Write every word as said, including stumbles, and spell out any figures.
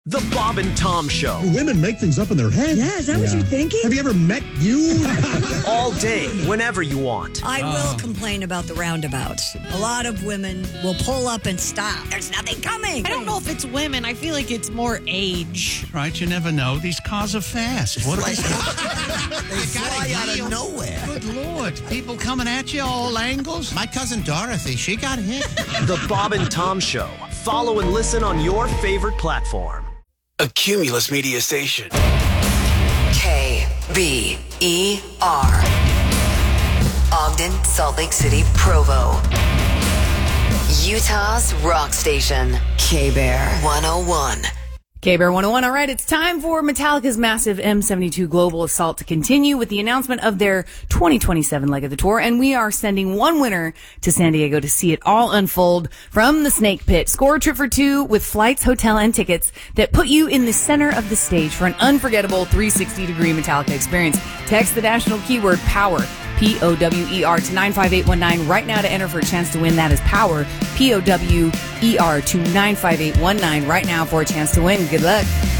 The Bob and Tom Show. Women make things up in their head. Yeah, is that yeah. what you're thinking? Have you ever met you? All day, whenever you want. I will complain about the roundabouts. A lot of women will pull up and stop. There's nothing coming. I don't know if it's women. I feel like it's more age. Right, you never know. These cars are fast. What They fly out of nowhere. Good Lord. People coming at you all angles. My cousin Dorothy, she got hit. The Bob and Tom Show. Follow and listen on your favorite platform. A Cumulus Media Station. K B E R. Ogden, Salt Lake City, Provo. Utah's rock station. K-Bear one oh one. K-Bear one oh one. All right, it's time for Metallica's massive M seventy-two global assault to continue with the announcement of their twenty twenty-seven leg of the tour. And we are sending one winner to San Diego to see it all unfold from the Snake Pit. Score a trip for two with flights, hotel, and tickets that put you in the center of the stage for an unforgettable three sixty degree Metallica experience. Text the national keyword POWER, P O W E R, to nine five eight one nine right now to enter for a chance to win. That is POWER, P O W E R, to nine five eight one nine right now for a chance to win. Good luck.